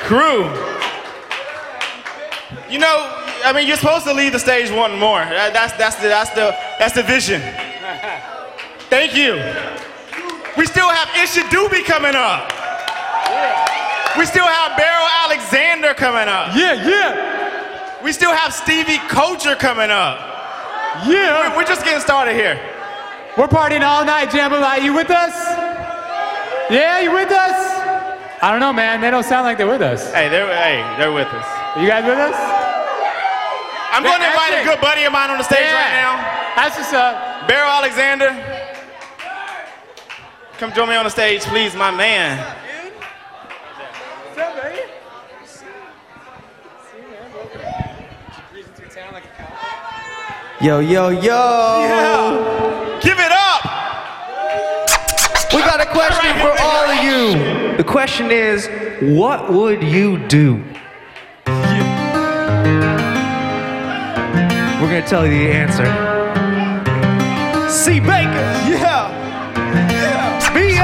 Crew. You know, I mean, you're supposed to leave the stage wanting more. That's the vision. Thank you. We still have Isha Doobie coming up. We still have Beryl Alexander coming up. Yeah. We still have Stevie Kocher coming up. Yeah. We're just getting started here. We're partying all night, Jambalaya. You with us? Yeah, you with us? I don't know, man. They don't sound like they're with us. Hey, they're with us. Are you guys with us? I'm going to invite a good buddy of mine on the stage right now. That's what's up. Beryl Alexander. Come join me on the stage, please, my man. What's up, buddy? Yo. Yeah. Give it up. We got a question for all of you. The question is, what would you do? We're gonna tell you the answer. C. Baker.